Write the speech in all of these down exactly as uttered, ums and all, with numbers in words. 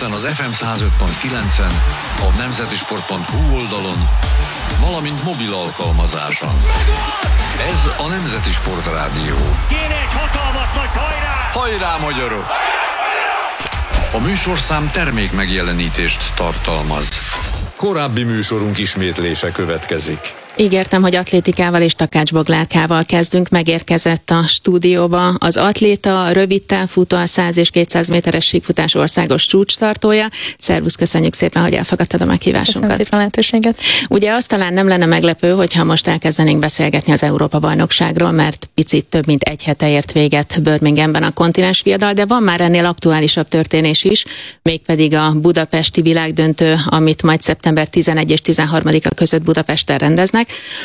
Budapesten az ef em száz öt pont kilencen, a nemzetisport pont hu oldalon, valamint mobil alkalmazáson. Ez a Nemzeti Sport Rádió. Kéne egy hatalmas nagy hajrá! Hajrá, magyarok! A műsorszám termék megjelenítést tartalmaz. Korábbi műsorunk ismétlése következik. Ígértem, hogy atlétikával és Takács Boglárkával kezdünk. Megérkezett a stúdióba az atléta, rövid távfutó, a száz és kétszáz méteres síkfutás országos csúcstartója. Szervusz, köszönjük szépen, hogy elfogadtad a meghívásunkat. Köszönöm szépen a lehetőséget. Ugye azt talán nem lenne meglepő, hogyha most elkezdenénk beszélgetni az Európa-bajnokságról, mert picit több mint egy hete ért véget Birminghamben a kontinens viadal, de van már ennél aktuálisabb történés is, mégpedig a budapesti világdöntő, amit majd szeptember tizenegy és tizenharmadika között Budapesten rendeznek.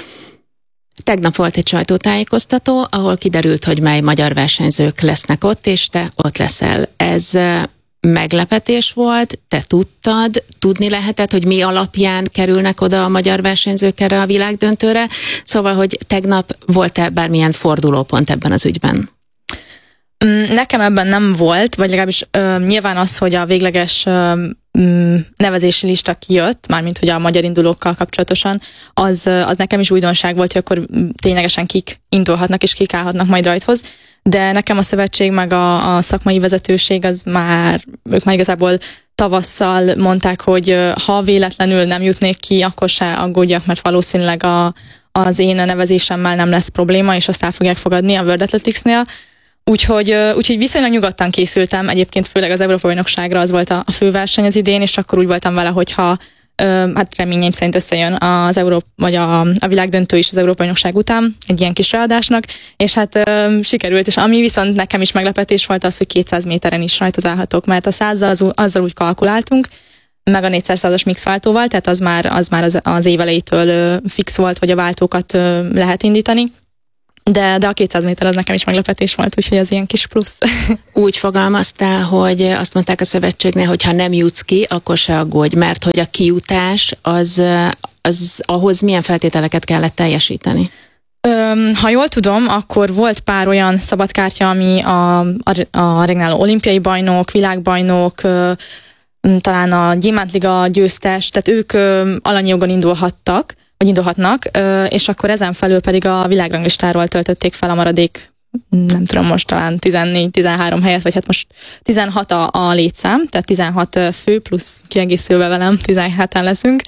Tegnap volt egy sajtótájékoztató, ahol kiderült, hogy mely magyar versenyzők lesznek ott, és te ott leszel. Ez meglepetés volt, te tudtad, tudni lehetett, hogy mi alapján kerülnek oda a magyar versenyzők erre a világdöntőre, szóval, hogy tegnap volt-e bármilyen fordulópont ebben az ügyben? Nekem ebben nem volt, vagy legalábbis ö, nyilván az, hogy a végleges ö, nevezési lista kijött, mármint hogy a magyar indulókkal kapcsolatosan, az, az nekem is újdonság volt, hogy akkor ténylegesen kik indulhatnak és kik állhatnak majd rajthoz, de nekem a szövetség meg a, a szakmai vezetőség az már, ők már igazából tavasszal mondták, hogy ha véletlenül nem jutnék ki, akkor se aggódjak, mert valószínűleg a, az én nevezésemmel nem lesz probléma, és azt el fogják fogadni a World Athletics-nél. Úgyhogy, úgyhogy viszonylag nyugodtan készültem, egyébként főleg az Európa-bajnokságra az volt a, a főverseny az idén, és akkor úgy voltam vele, hogyha hát reményeim szerint összejön az Európa, vagy a, a világdöntő is az Európa-bajnokság után, egy ilyen kis ráadásnak, és hát sikerült, és ami viszont nekem is meglepetés volt az, hogy kétszáz méteren is rajtozálhatok, mert a százzal az, azzal úgy kalkuláltunk, meg a négyszázas mix váltóval, tehát az már az, már az, az év elejétől fix volt, hogy a váltókat lehet indítani. De, de a kétszáz méter az nekem is meglepetés volt, úgyhogy az ilyen kis plusz. Úgy fogalmaztál, hogy azt mondták a szövetségnél, hogy ha nem jutsz ki, akkor se aggódj, mert hogy a kijutás az, az ahhoz milyen feltételeket kellett teljesíteni? Öm, ha jól tudom, akkor volt pár olyan szabadkártya, ami a, a, a regnáló olimpiai bajnok, világbajnok, ö, talán a Gyémántliga győztes, tehát ők ö, alanyi jogon indulhattak, vagy indulhatnak, és akkor ezen felül pedig a világranglistáról töltötték fel a maradék, nem tudom, most talán tizennégy-tizenhárom helyet, vagy hát most tizenhat a, a létszám, tehát tizenhat fő plusz kiegészülve velem, tizenheten leszünk,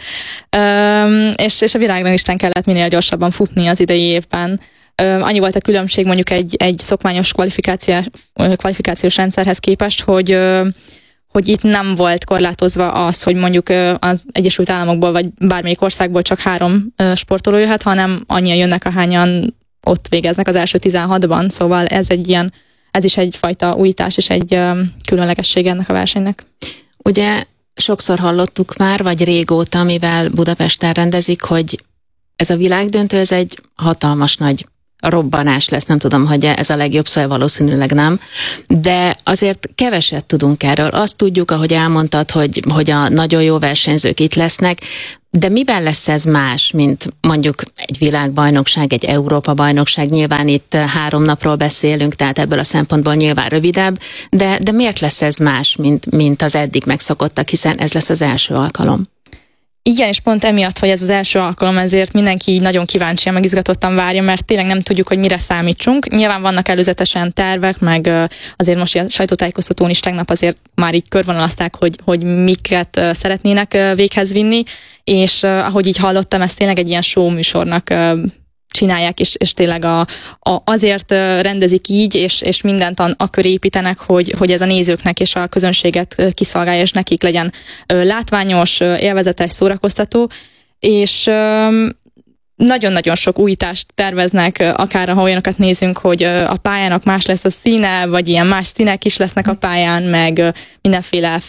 és, és a világranglistán kellett minél gyorsabban futni az idei évben. Annyi volt a különbség mondjuk egy, egy szokványos kvalifikációs, kvalifikációs rendszerhez képest, hogy hogy itt nem volt korlátozva az, hogy mondjuk az Egyesült Államokból vagy bármelyik országból csak három sportoló jöhet, hanem annyian jönnek, ahányan ott végeznek az első tizenhatban, szóval ez egy ilyen, ez is egyfajta újítás és egy különlegesség ennek a versenynek. Ugye sokszor hallottuk már, vagy régóta, mivel Budapesten rendezik, hogy ez a világdöntő, ez egy hatalmas nagy robbanás lesz, nem tudom, hogy ez a legjobb szó, valószínűleg nem, de azért keveset tudunk erről. Azt tudjuk, ahogy elmondtad, hogy, hogy a nagyon jó versenyzők itt lesznek, de miben lesz ez más, mint mondjuk egy világbajnokság, egy Európa-bajnokság, nyilván itt három napról beszélünk, tehát ebből a szempontból nyilván rövidebb, de, de miért lesz ez más, mint, mint az eddig megszokottak, hiszen ez lesz az első alkalom? Igen, és pont emiatt, hogy ez az első alkalom, ezért mindenki nagyon kíváncsian, meg izgatottan várja, mert tényleg nem tudjuk, hogy mire számítsunk. Nyilván vannak előzetesen tervek, meg azért most a sajtótájékoztatón is tegnap azért már így körvonalazták, hogy, hogy miket szeretnének véghez vinni, és ahogy így hallottam, ez tényleg egy ilyen show műsornak csinálják, és, és tényleg a, a, azért rendezik így, és, és mindent a, a köré építenek, hogy, hogy ez a nézőknek és a közönséget kiszolgálja, és nekik legyen látványos, élvezetes, szórakoztató, és nagyon-nagyon sok újítást terveznek, akár ha olyanokat nézünk, hogy a pályának más lesz a színe, vagy ilyen más színek is lesznek a pályán, meg mindenféle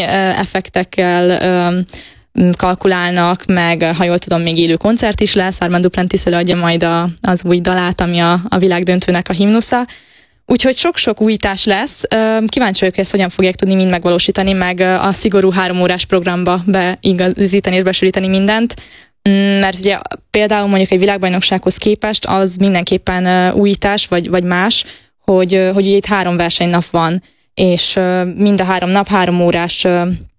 fényeffektekkel kalkulálnak, meg ha jól tudom, még élő koncert is lesz, Armand Duplantis előadja majd a, az új dalát, ami a, a világdöntőnek a himnusza. Úgyhogy sok-sok újítás lesz. Kíváncsi vagyok, hogy ezt hogyan fogják tudni mind megvalósítani, meg a szigorú három órás programba beigazítani és besülíteni mindent. Mert ugye például mondjuk egy világbajnoksághoz képest az mindenképpen újítás, vagy, vagy más, hogy, hogy ugye itt három versenynap van, és mind a három nap három órás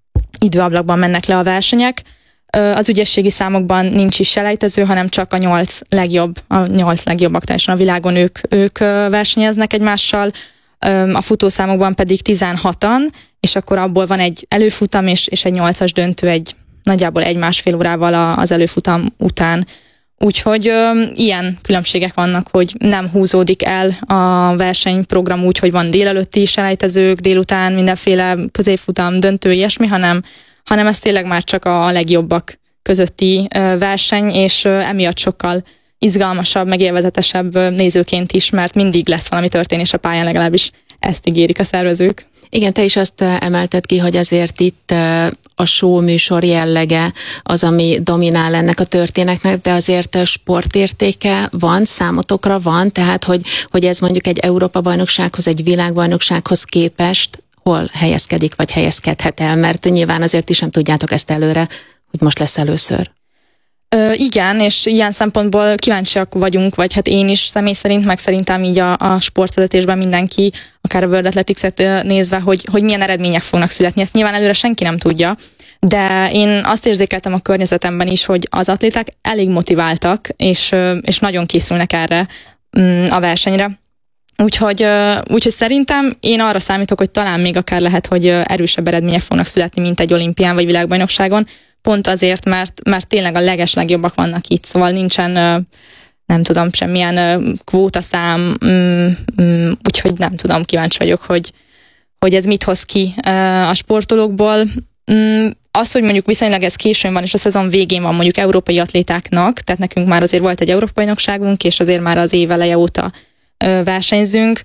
időablakban mennek le a versenyek. Az ügyességi számokban nincs is selejtező, hanem csak a nyolc legjobb, a nyolc legjobb aktuálisan a világon ők, ők versenyeznek egymással, a futószámokban pedig tizenhatan, és akkor abból van egy előfutam és, és egy nyolcas döntő egy nagyjából egy-másfél órával az előfutam után. Úgyhogy ö, ilyen különbségek vannak, hogy nem húzódik el a versenyprogram úgy, hogy van délelőtti selejtezők, délután mindenféle középfutam, döntő, ilyesmi, hanem, hanem ez tényleg már csak a legjobbak közötti ö, verseny, és ö, emiatt sokkal izgalmasabb, meg élvezetesebb nézőként is, mert mindig lesz valami történés a pályán, legalábbis ezt ígérik a szervezők. Igen, te is azt emelted ki, hogy azért itt a show műsor jellege az, ami dominál ennek a történetnek, de azért sportértéke van, számotokra van, tehát hogy, hogy ez mondjuk egy Európa-bajnoksághoz, egy világbajnoksághoz képest hol helyezkedik, vagy helyezkedhet el, mert nyilván azért is sem tudjátok ezt előre, hogy most lesz először. Ö, igen, és ilyen szempontból kíváncsiak vagyunk, vagy hát én is személy szerint, meg szerintem így a, a sportvezetésben mindenki, akár a World Athletics-et nézve, hogy, hogy milyen eredmények fognak születni. Ezt nyilván előre senki nem tudja, de én azt érzékeltem a környezetemben is, hogy az atléták elég motiváltak, és, és nagyon készülnek erre a versenyre. Úgyhogy, úgyhogy szerintem én arra számítok, hogy talán még akár lehet, hogy erősebb eredmények fognak születni, mint egy olimpián vagy világbajnokságon, pont azért, mert, mert tényleg a legeslegjobbak vannak itt, szóval nincsen, nem tudom, semmilyen kvótaszám, úgyhogy nem tudom, kíváncsi vagyok, hogy, hogy ez mit hoz ki a sportolókból. Az, hogy mondjuk viszonylag ez későn van, és a szezon végén van mondjuk európai atlétáknak, tehát nekünk már azért volt egy európai bajnokságunk, és azért már az év eleje óta versenyzünk,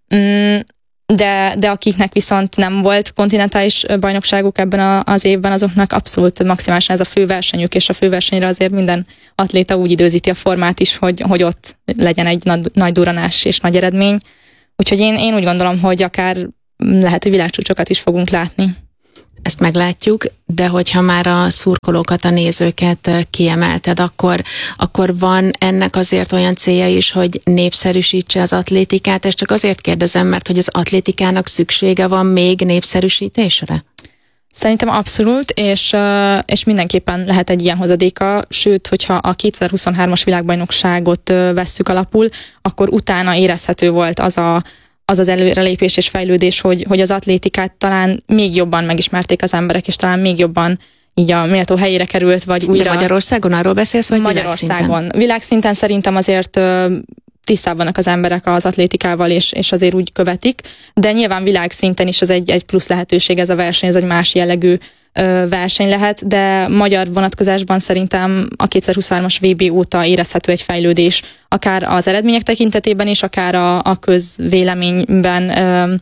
de, de akiknek viszont nem volt kontinentális bajnokságuk ebben a, az évben, azoknak abszolút maximálisan ez a főversenyük, és a főversenyre azért minden atléta úgy időzíti a formát is, hogy, hogy ott legyen egy nagy, nagy duranás és nagy eredmény. Úgyhogy én, én úgy gondolom, hogy akár lehet, hogy világcsúcsokat is fogunk látni. Ezt meglátjuk, de hogyha már a szurkolókat, a nézőket kiemelted, akkor, akkor van ennek azért olyan célja is, hogy népszerűsítse az atlétikát, és csak azért kérdezem, mert hogy az atlétikának szüksége van még népszerűsítésre? Szerintem abszolút, és, és mindenképpen lehet egy ilyen hozadéka, sőt, hogyha a kétezer-huszonhármas világbajnokságot vesszük alapul, akkor utána érezhető volt az a az az előrelépés és fejlődés, hogy, hogy az atlétikát talán még jobban megismerték az emberek, és talán még jobban így a méltó helyére került, vagy újra... De Magyarországon arról beszélsz, vagy Magyarországon. Világszinten? Világszinten szerintem azért tisztában vannak az emberek az atlétikával, és, és azért úgy követik, de nyilván világszinten is az egy, egy plusz lehetőség ez a verseny, ez egy más jellegű verseny lehet, de magyar vonatkozásban szerintem a kétezer-huszonhármas vé bé óta érezhető egy fejlődés, akár az eredmények tekintetében is, akár a, a közvéleményben ö,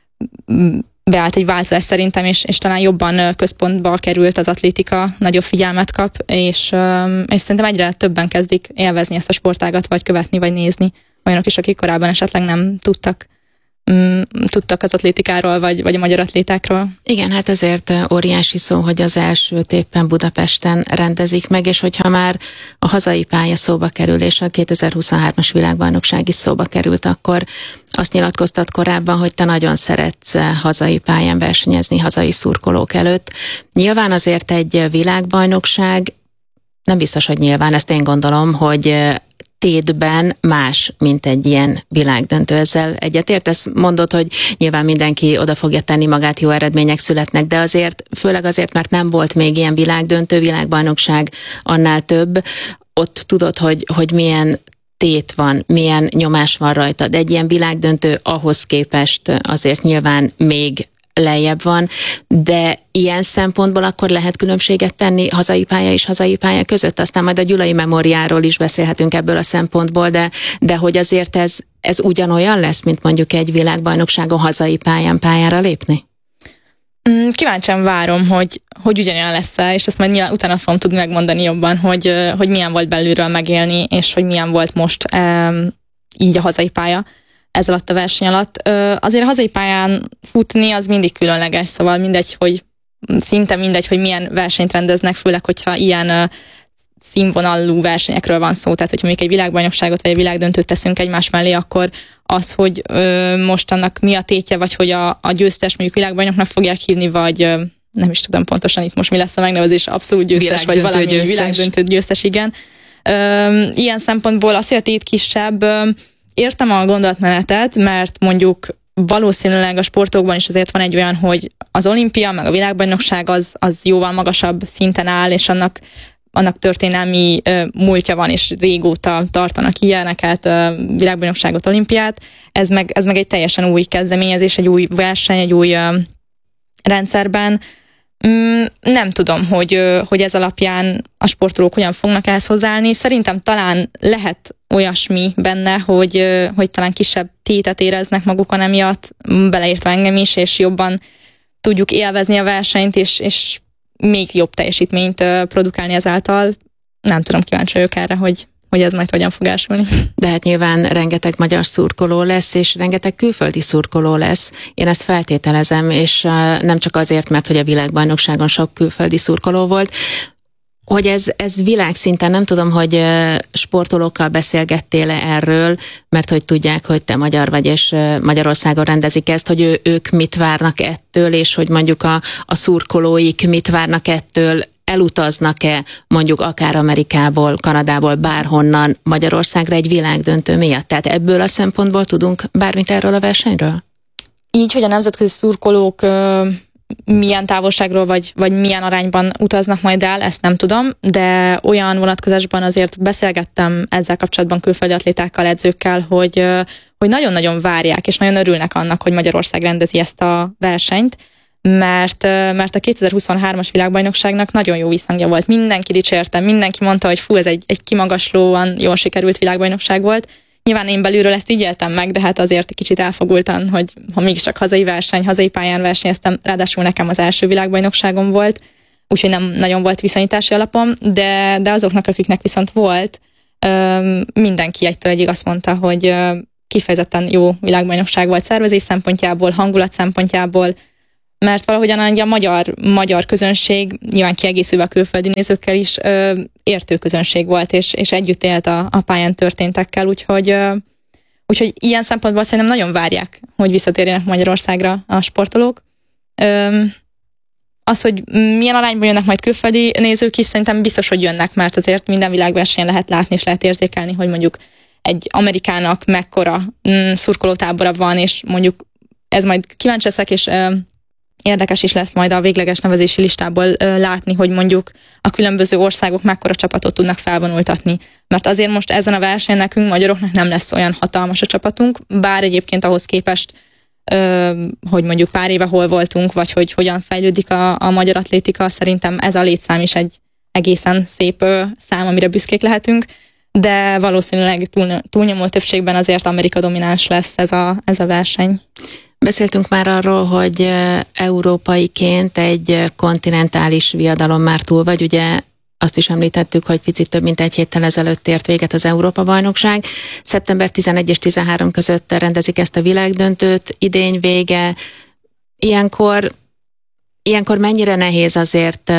beállt egy változás szerintem, és, és talán jobban központba került az atlétika, nagyobb figyelmet kap, és, ö, és szerintem egyre többen kezdik élvezni ezt a sportágat, vagy követni, vagy nézni. Olyanok is, akik korábban esetleg nem tudtak tudtak az atlétikáról, vagy, vagy a magyar atlétákról. Igen, hát ezért óriási szó, hogy az elsőt éppen Budapesten rendezik meg, és hogyha már a hazai pálya szóba kerül, és a kétezer-huszonhármas világbajnokság is szóba került, akkor azt nyilatkoztat korábban, hogy te nagyon szeretsz hazai pályán versenyezni, hazai szurkolók előtt. Nyilván azért egy világbajnokság, nem biztos, hogy nyilván, ezt én gondolom, hogy tétben más, mint egy ilyen világdöntő. Ezzel egyetértesz? Mondod, hogy nyilván mindenki oda fogja tenni magát, jó eredmények születnek, de azért, főleg azért, mert nem volt még ilyen világdöntő, világbajnokság, annál több. Ott tudod, hogy, hogy milyen tét van, milyen nyomás van rajta, de egy ilyen világdöntő ahhoz képest azért nyilván még lejjebb van, de ilyen szempontból akkor lehet különbséget tenni hazai pálya és hazai pálya között, aztán majd a Gyulai Memoriáról is beszélhetünk ebből a szempontból, de, de hogy azért ez, ez ugyanolyan lesz, mint mondjuk egy világbajnokságon hazai pályán pályára lépni? Kíváncsian várom, hogy, hogy ugyanolyan lesz-e, és ezt majd nyilván utána fogom tudni megmondani jobban, hogy, hogy milyen volt belülről megélni, és hogy milyen volt most um, így a hazai pálya ez alatt a verseny alatt. Azért a hazai pályán futni az mindig különleges, szóval mindegy, hogy szinte mindegy, hogy milyen versenyt rendeznek, főleg, hogyha ilyen színvonalú versenyekről van szó, tehát hogyha még egy világbajnokságot vagy egy világdöntőt teszünk egymás mellé, akkor az, hogy most annak mi a tétje, vagy hogy a, a győztes mondjuk világbajnoknak fogják hívni, vagy, nem is tudom pontosan itt most mi lesz a megnevezés, abszolút győztes, vagy valami győztes. Világdöntő győztes, igen. Ö, ilyen szempontból az, hogy a tét kisebb, ö, értem a gondolatmenetet, mert mondjuk valószínűleg a sportokban is azért van egy olyan, hogy az olimpia, meg a világbajnokság az, az jóval magasabb szinten áll, és annak, annak történelmi ö, múltja van, és régóta tartanak ilyeneket, ö, világbajnokságot, olimpiát. Ez meg, ez meg egy teljesen új kezdeményezés, egy új verseny, egy új ö, rendszerben. Mm, nem tudom, hogy, hogy ez alapján a sportolók hogyan fognak ehhez hozzáállni. Szerintem talán lehet olyasmi benne, hogy, hogy talán kisebb tétet éreznek magukon emiatt, beleértve engem is, és jobban tudjuk élvezni a versenyt, és, és még jobb teljesítményt produkálni ezáltal. Nem tudom, kíváncsi vagyok erre, hogy hogy ez majd hogyan fog elsülni. De hát nyilván rengeteg magyar szurkoló lesz, és rengeteg külföldi szurkoló lesz. Én ezt feltételezem, és nem csak azért, mert hogy a világbajnokságon sok külföldi szurkoló volt, hogy ez, ez világszinten, nem tudom, hogy sportolókkal beszélgettél-e erről, mert hogy tudják, hogy te magyar vagy, és Magyarországon rendezik ezt, hogy ő, ők mit várnak ettől, és hogy mondjuk a, a szurkolóik mit várnak ettől, elutaznak-e mondjuk akár Amerikából, Kanadából, bárhonnan Magyarországra egy világdöntő miatt? Tehát ebből a szempontból tudunk bármit erről a versenyről? Így, hogy a nemzetközi szurkolók ö, milyen távolságról vagy, vagy milyen arányban utaznak majd el, ezt nem tudom, de olyan vonatkozásban azért beszélgettem ezzel kapcsolatban külföldi atlétákkal, edzőkkel, hogy, ö, hogy nagyon-nagyon várják, és nagyon örülnek annak, hogy Magyarország rendezi ezt a versenyt, mert, mert a kétezer-huszonhármas világbajnokságnak nagyon jó visszhangja volt. Mindenki dicsérte, mindenki mondta, hogy fú, ez egy, egy kimagaslóan jól sikerült világbajnokság volt. Nyilván én belülről ezt így éltem meg, de hát azért kicsit elfogultan, hogy ha mégiscsak hazai verseny, hazai pályán versenyeztem, ráadásul nekem az első világbajnokságom volt, úgyhogy nem nagyon volt viszonyítási alapom, de, de azoknak, akiknek viszont volt, mindenki egytől egyig azt mondta, hogy kifejezetten jó világbajnokság volt szervezés szempontjából, hangulat szempontjából, mert valahogyan a magyar, magyar közönség, nyilván kiegészülve a külföldi nézőkkel is, ö, értő közönség volt, és, és együtt élt a, a pályán történtekkel, úgyhogy, ö, úgyhogy ilyen szempontból szerintem nagyon várják, hogy visszatérjenek Magyarországra a sportolók. Ö, az, hogy milyen arányban jönnek majd külföldi nézők is, szerintem biztos, hogy jönnek, mert azért minden világversenyen lehet látni és lehet érzékelni, hogy mondjuk egy Amerikának mekkora mm, szurkolótábora van, és mondjuk ez majd kíváncsi leszek, és ö, érdekes is lesz majd a végleges nevezési listából ö, látni, hogy mondjuk a különböző országok mekkora csapatot tudnak felvonultatni. Mert azért most ezen a versenyen nekünk, magyaroknak nem lesz olyan hatalmas a csapatunk, bár egyébként ahhoz képest, ö, hogy mondjuk pár éve hol voltunk, vagy hogy hogyan fejlődik a, a magyar atlétika, szerintem ez a létszám is egy egészen szép ö, szám, amire büszkék lehetünk, de valószínűleg túl, túlnyomó többségben azért Amerika domináns lesz ez a, ez a verseny. Beszéltünk már arról, hogy európaiként egy kontinentális viadalon már túl vagy, ugye azt is említettük, hogy picit több mint egy héttel ezelőtt ért véget az Európa-bajnokság. szeptember tizenegy és tizenhárom között rendezik ezt a világdöntőt, idény vége. Ilyenkor, ilyenkor mennyire nehéz azért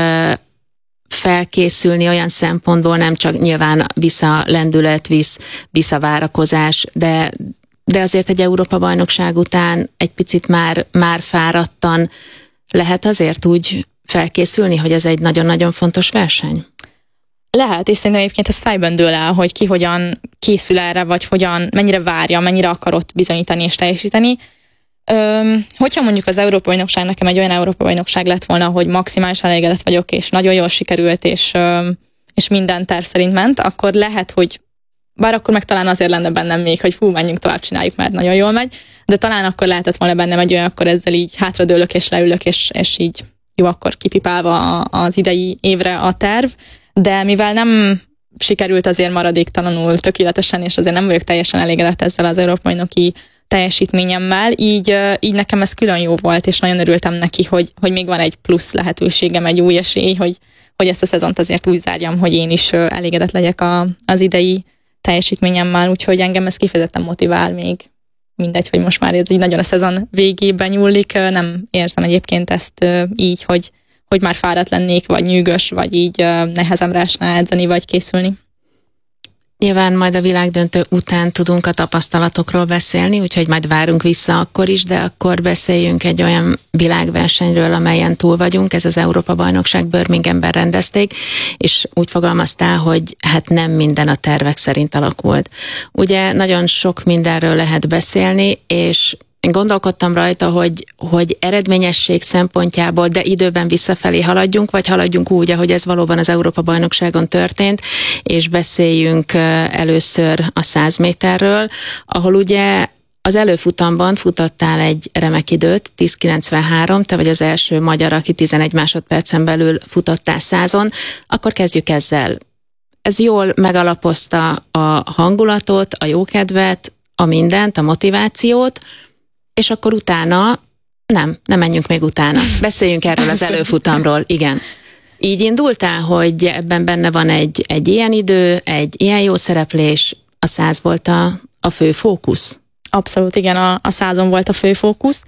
felkészülni olyan szempontból, nem csak nyilván vissza lendület, visz, visszavárakozás, de de azért egy Európa-bajnokság után egy picit már, már fáradtan lehet azért úgy felkészülni, hogy ez egy nagyon-nagyon fontos verseny? Lehet, és szerintem egyébként ez fejben dől el, hogy ki hogyan készül erre, vagy hogyan, mennyire várja, mennyire akar ott bizonyítani és teljesíteni. Öm, hogyha mondjuk az Európa-bajnokság nekem egy olyan Európa-bajnokság lett volna, hogy maximálisan elégedett vagyok, és nagyon jól sikerült, és, öm, és minden terv szerint ment, akkor lehet, hogy bár akkor meg talán azért lenne bennem még, hogy fú, menjünk tovább, csináljuk, mert nagyon jól megy, de talán akkor lehetett volna bennem egy olyan, akkor ezzel így hátradőlök és leülök, és, és így jó, akkor kipipálva az idei évre a terv, de mivel nem sikerült azért maradéktalanul tökéletesen, és azért nem vagyok teljesen elégedett ezzel az európai-bajnoki teljesítményemmel, így, így nekem ez külön jó volt, és nagyon örültem neki, hogy, hogy még van egy plusz lehetőségem, egy új esély, hogy, hogy ezt a szezont azért úgy zárjam, hogy én is elégedett legyek a, az idei teljesítményemmel, úgyhogy engem ez kifejezetten motivál még. Mindegy, hogy most már ez így nagyon a szezon végében nyúlik, nem érzem egyébként ezt így, hogy, hogy már fáradt lennék, vagy nyűgös, vagy így nehezemre esne edzeni, vagy készülni. Nyilván majd a világdöntő után tudunk a tapasztalatokról beszélni, úgyhogy majd várunk vissza akkor is, de akkor beszéljünk egy olyan világversenyről, amelyen túl vagyunk. Ez az Európa-bajnokság Birminghamben rendezték, és úgy fogalmaztál, hogy hát nem minden a tervek szerint alakult. Ugye nagyon sok mindenről lehet beszélni, és én gondolkodtam rajta, hogy, hogy eredményesség szempontjából, de időben visszafelé haladjunk, vagy haladjunk úgy, ahogy ez valóban az Európa-bajnokságon történt, és beszéljünk először a száz méterről, ahol ugye az előfutamban futottál egy remek időt, tíz kilencvenhárom, te vagy az első magyar, aki tizenegy másodpercen belül futottál százon, akkor kezdjük ezzel. Ez jól megalapozta a hangulatot, a jókedvet, a mindent, a motivációt, és akkor utána, nem, nem menjünk még utána. Beszéljünk erről az előfutamról, igen. Így indultál, hogy ebben benne van egy, egy ilyen idő, egy ilyen jó szereplés, a száz volt a, a fő fókusz? Abszolút, igen, a, a százon volt a fő fókusz,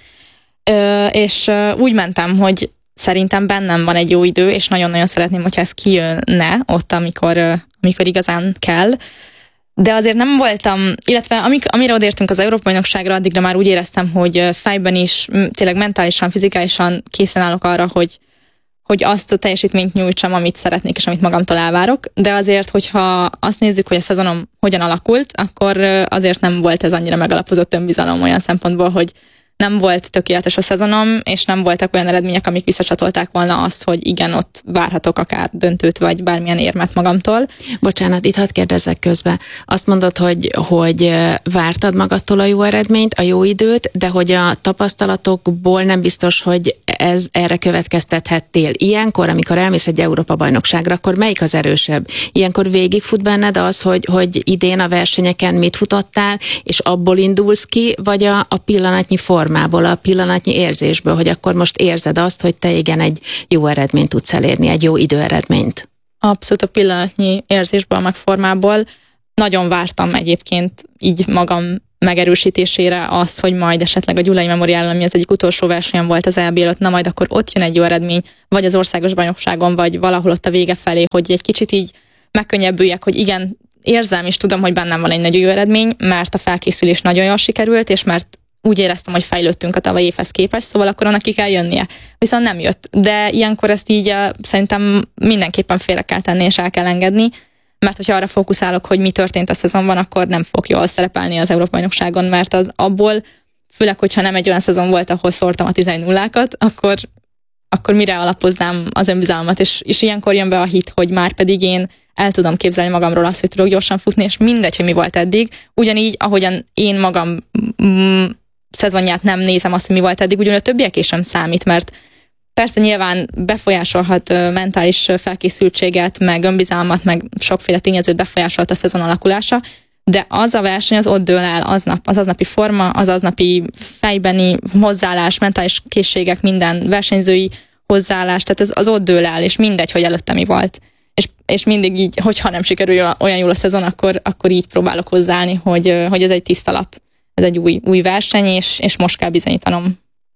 Ö, és úgy mentem, hogy szerintem bennem van egy jó idő, és nagyon-nagyon szeretném, hogyha ez kijönne ott, amikor, amikor igazán kell. De azért nem voltam, illetve amik, amire odértünk az Európa-bajnokságra, addigra már úgy éreztem, hogy fejben is, tényleg mentálisan, fizikálisan készen állok arra, hogy, hogy azt a teljesítményt nyújtsam, amit szeretnék, és amit magamtól elvárok. De azért, hogyha azt nézzük, hogy a szezonom hogyan alakult, akkor azért nem volt ez annyira megalapozott önbizalom olyan szempontból, hogy nem volt tökéletes a szezonom, és nem voltak olyan eredmények, amik visszacsatolták volna azt, hogy igen, ott várhatok akár döntőt, vagy bármilyen érmet magamtól. Bocsánat, itt hadd kérdezzek közbe. Azt mondod, hogy, hogy vártad magadtól a jó eredményt, a jó időt, de hogy a tapasztalatokból nem biztos, hogy ez erre következtethettél. Ilyenkor, amikor elmész egy Európa-bajnokságra, akkor melyik az erősebb? Ilyenkor végigfut benned az, hogy, hogy idén a versenyeken mit futottál, és abból indulsz ki, vagy a, a pillanatnyi formából, a pillanatnyi érzésből, hogy akkor most érzed azt, hogy te igen egy jó eredményt tudsz elérni, egy jó időeredményt? Abszolút a pillanatnyi érzésből, meg formából. Nagyon vártam egyébként így magam megerősítésére azt, hogy majd esetleg a Gyulai Memoriálon, ami az egyik utolsó versenyen volt az é bé előtt, na majd akkor ott jön egy jó eredmény, vagy az országos bajnokságon, vagy valahol ott a vége felé, hogy egy kicsit így megkönnyebbüljek, hogy igen, érzem és tudom, hogy bennem van egy nagyon jó eredmény, mert a felkészülés nagyon jól sikerült, és mert úgy éreztem, hogy fejlődtünk a tavalyi évhez képest, szóval akkor annak ki kell jönnie. Viszont nem jött. De ilyenkor ezt így uh, szerintem mindenképpen félre kell tenni, és el kell engedni, mert hogyha arra fókuszálok, hogy mi történt a szezonban, akkor nem fog jól szerepelni az Európa-bajnokságon, mert az abból, főleg, hogyha nem egy olyan szezon volt, ahol szórtam a tizenegy nullákat, akkor, akkor mire alapoznám az önbizalmat, és, és ilyenkor jön be a hit, hogy már pedig én el tudom képzelni magamról azt, hogy tudok gyorsan futni, és mindegy, hogy mi volt eddig. Ugyanígy, ahogyan én magam mm, szezonját nem nézem azt, hogy mi volt eddig, ugyanúgy a többieké sem számít, mert persze nyilván befolyásolhat mentális felkészültséget, meg önbizalmat, meg sokféle tényezőt befolyásolt a szezon alakulása, de az a verseny az ott dől el, aznap, az aznapi forma, az aznapi fejbeni hozzáállás, mentális készségek, minden versenyzői hozzáállás, tehát ez az ott dől el, és mindegy, hogy előtte mi volt. És, és mindig így, hogyha nem sikerül olyan jól a szezon, akkor, akkor így próbálok hozzáállni, hogy, hogy ez egy tiszta lap. Ez egy új, új verseny, és, és most kell bizonyítanom.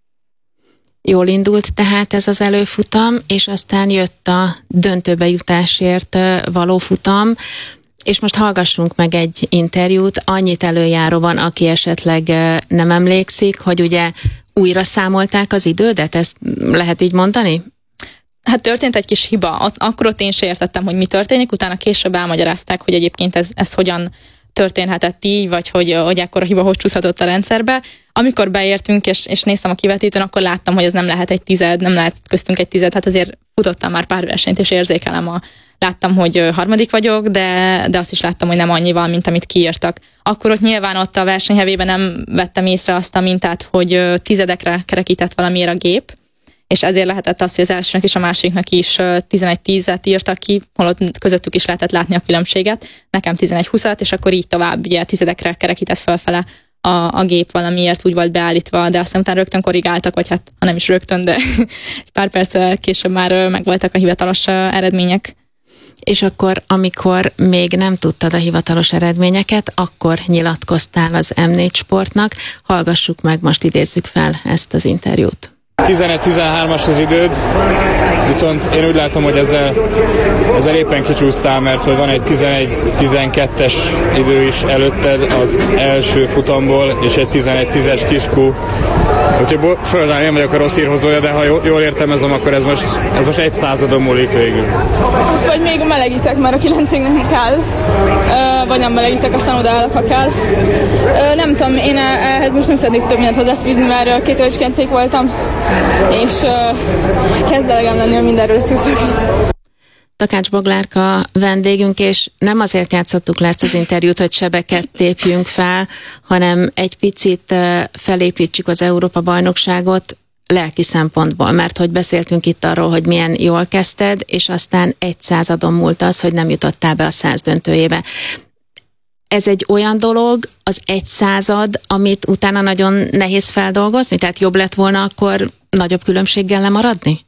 Jól indult tehát ez az előfutam, és aztán jött a döntőbe jutásért való futam, és most hallgassunk meg egy interjút, annyit előjáróban, aki esetleg nem emlékszik, hogy ugye újra számolták az idődet, ezt lehet így mondani? Hát történt egy kis hiba, akkor ott én se értettem, hogy mi történik, utána később elmagyarázták, hogy egyébként ez, ez hogyan történhetett így, vagy hogy, hogy ekkor a hiba hogy csúszhatott a rendszerbe. Amikor beértünk, és, és néztem a kivetítőn, akkor láttam, hogy ez nem lehet egy tized, nem lehet köztünk egy tized, hát azért futottam már pár versenyt, és érzékelem a láttam, hogy harmadik vagyok, de, de azt is láttam, hogy nem annyival, mint amit kiírtak. Akkor ott nyilván ott a versenyhevében nem vettem észre azt a mintát, hogy tizedekre kerekített valamiért a gép, és ezért lehetett az, hogy az elsőnek és a másiknak is tizenegy tízet írtak ki, holott közöttük is lehetett látni a különbséget, nekem tizenegy húszat, és akkor így tovább ugye tizedekre kerekített fölfele a, a gép valamiért úgy volt beállítva, de aztán utána rögtön korrigáltak, vagy hát ha nem is rögtön, de egy pár perc később már megvoltak a hivatalos eredmények. És akkor, amikor még nem tudtad a hivatalos eredményeket, akkor nyilatkoztál az em négy Sportnak. Hallgassuk meg, most idézzük fel ezt az interjút. tizenegy tizenhármas az időd, viszont én úgy látom, hogy ezzel, ezzel éppen kicsúsztál, mert hogy van egy tizenegy tizenkettes idő is előtted az első futamból, és egy tizenegy tízes kiskú. Úgyhogy sajnálom, én vagyok a rossz hírhozója, de ha jól értelmezem, akkor ez most, ez most egy századon múlik végül. Vagy még melegítek, mert a kilencig nem kell, vagy nem melegítek, aztán odaállok, ha kell. Nem tudom, én ehhez most nem szeretnék több mindent hozzáfűzni, mert két éves kilencig voltam, és kezd elegem lenni, hogy mindenről csúszok. Takács Boglárka vendégünk, és nem azért játszottuk le ezt az interjút, hogy sebeket tépjünk fel, hanem egy picit felépítsük az Európa-bajnokságot lelki szempontból, mert hogy beszéltünk itt arról, hogy milyen jól kezdted, és aztán egy századon múlt az, hogy nem jutottál be a száz döntőjébe. Ez egy olyan dolog, az egy század, amit utána nagyon nehéz feldolgozni? Tehát jobb lett volna akkor nagyobb különbséggel lemaradni?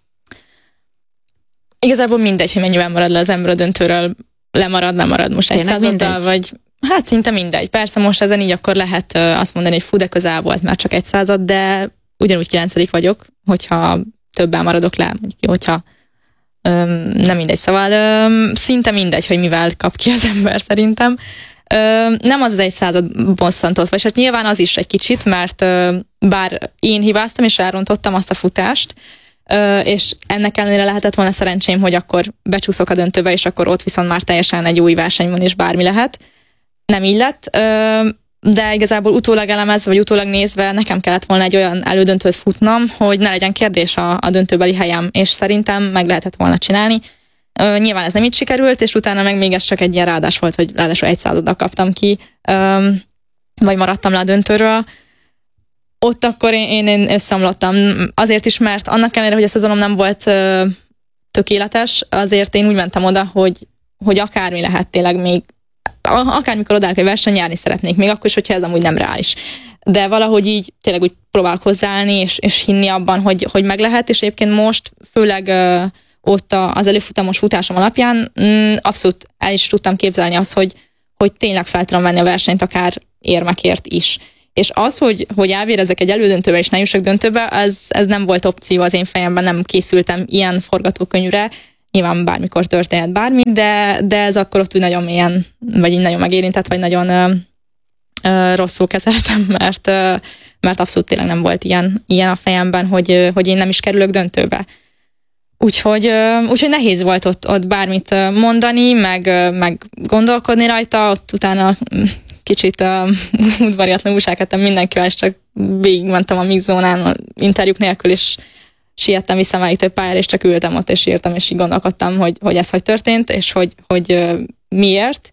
Igazából mindegy, hogy mennyivel marad le az ember a döntőről, lemarad, nem marad most egy századdal, vagy hát szinte mindegy. Persze most ezen így akkor lehet azt mondani, hogy fú, de közel volt már csak egy század, de ugyanúgy kilencedik vagyok, hogyha többen maradok le, hogyha öm, nem mindegy. Szóval öm, szinte mindegy, hogy mivel kap ki az ember szerintem. Öm, nem az az egy század bosszantott, vagy hát nyilván az is egy kicsit, mert öm, bár én hibáztam és elrontottam azt a futást, Ö, és ennek ellenére lehetett volna szerencsém, hogy akkor becsúszok a döntőbe, és akkor ott viszont már teljesen egy új verseny van, és bármi lehet. Nem így lett, ö, de igazából utólag elemezve, vagy utólag nézve nekem kellett volna egy olyan elődöntőt futnom, hogy ne legyen kérdés a, a döntőbeli helyem, és szerintem meg lehetett volna csinálni. Ö, nyilván ez nem így sikerült, és utána meg még ez csak egy ilyen ráadás volt, hogy ráadásul egy századdal kaptam ki, ö, vagy maradtam le a döntőről. Ott akkor én, én összeomlottam. Azért is, mert annak ellenére, hogy a szezonom nem volt ö, tökéletes, azért én úgy mentem oda, hogy, hogy akármi lehet tényleg még, akármikor odállok egy verseny, járni szeretnék, még akkor is, hogyha ez amúgy nem reális. De valahogy így tényleg úgy próbálok hozzáállni, és, és hinni abban, hogy, hogy meg lehet, és egyébként most, főleg ö, ott az előfutamos futásom alapján m, abszolút el is tudtam képzelni azt, hogy, hogy tényleg fel tudom venni a versenyt, akár érmekért is. És az, hogy, hogy elvérezek egy elődöntőbe és ne jussak döntőbe, ez, ez nem volt opció az én fejemben, nem készültem ilyen forgatókönyvre. Nyilván bármikor történhet bármi, de, de ez akkor ott úgy nagyon mélyen, vagy így nagyon megérintett, vagy nagyon ö, ö, rosszul kezeltem, mert, ö, mert abszolút tényleg nem volt ilyen, ilyen a fejemben, hogy, ö, hogy én nem is kerülök döntőbe. Úgyhogy, ö, úgyhogy nehéz volt ott, ott bármit mondani, meg, ö, meg gondolkodni rajta, ott utána kicsit uh, udvariatlan újsághettem mindenkivel, és csak végigmentem a mixzónán interjúk nélkül, és siettem visszamelegítő pályára, és csak ültem ott, és írtam, és így gondolkodtam, hogy, hogy ez hogy történt, és hogy, hogy uh, miért.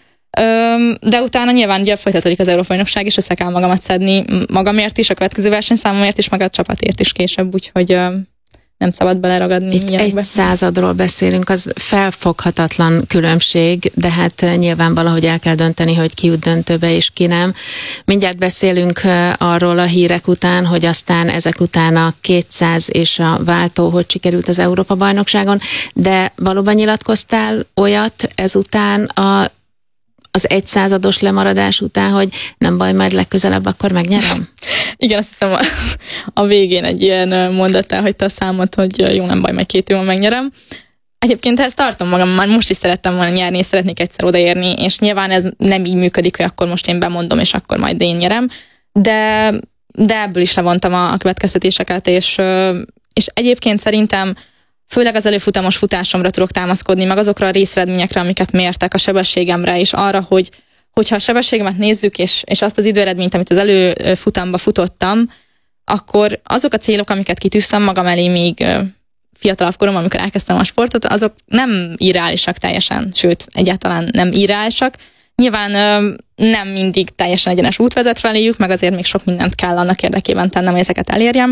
Um, de utána nyilván ugye folytatódik az Európa-bajnokság, és össze kell magamat szedni magamért is, a következő versenyszámomért is, meg a csapatért is később, úgyhogy uh, nem szabad beleragadni. Itt ilyenekbe. Egy századról beszélünk, az felfoghatatlan különbség, de hát nyilván valahogy el kell dönteni, hogy ki jut döntőbe és ki nem. Mindjárt beszélünk arról a hírek után, hogy aztán ezek után a kétszáz és a váltó, hogy sikerült az Európa-bajnokságon, de valóban nyilatkoztál olyat ezután a az egy százados lemaradás után, hogy nem baj, majd legközelebb akkor megnyerem? Igen, azt hiszem a, a végén egy ilyen mondat elhagyta a számot, hogy jó, nem baj, majd két évvel megnyerem. Egyébként ezt tartom magam, már most is szerettem volna nyerni, és szeretnék egyszer odaérni, és nyilván ez nem így működik, hogy akkor most én bemondom, és akkor majd én nyerem, de, de ebből is levontam a, a következtetéseket, és, és egyébként szerintem főleg az előfutamos futásomra tudok támaszkodni, meg azokra a részeredményekre, amiket mértek, a sebességemre, és arra, hogy hogyha a sebességemet nézzük, és, és azt az időeredményt, amit az előfutamba futottam, akkor azok a célok, amiket kitűztem magam elé még fiatalabb korom, amikor elkezdtem a sportot, azok nem irreálisak teljesen, sőt, egyáltalán nem irreálisak. Nyilván nem mindig teljesen egyenes út vezet feléjük, meg azért még sok mindent kell annak érdekében tennem, hogy ezeket elérjem,